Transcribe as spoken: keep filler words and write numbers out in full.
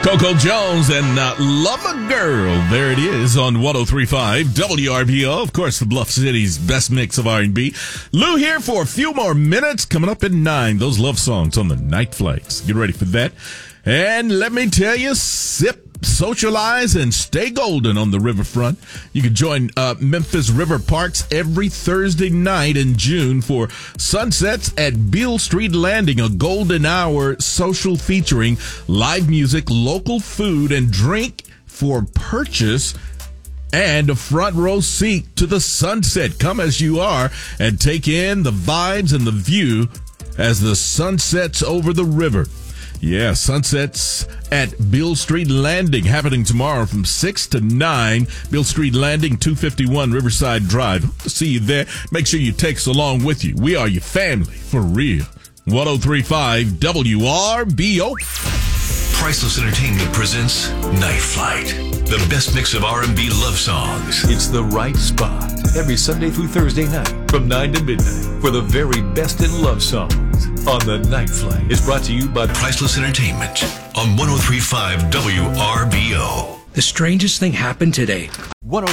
Coco Jones and uh, Love a Girl. There it is on one oh three point five W R B O. Of course, the Bluff City's best mix of R and B. Lou here for a few more minutes. Coming up at nine, those love songs on the Night Flights. Get ready for that. And let me tell you, sip, socialize, and stay golden on the riverfront. You can join uh, Memphis River Parks every Thursday night in June for Sunsets at Beale Street Landing, a golden hour social featuring live music, local food, and drink for purchase, and a front row seat to the sunset. Come as you are and take in the vibes and the view as the sun sets over the river. Yeah, Sunsets at Beale Street Landing, happening tomorrow from six to nine. Beale Street Landing, two fifty-one Riverside Drive. Hope to see you there. Make sure you take us along with you. We are your family, for real. one oh three point five W R B O. Priceless Entertainment presents Night Flight, the best mix of R and B love songs. It's the right spot every Sunday through Thursday night from nine to midnight for the very best in love songs on the Night Flight. It's brought to you by Priceless Entertainment on one oh three point five W R B O. The strangest thing happened today. one oh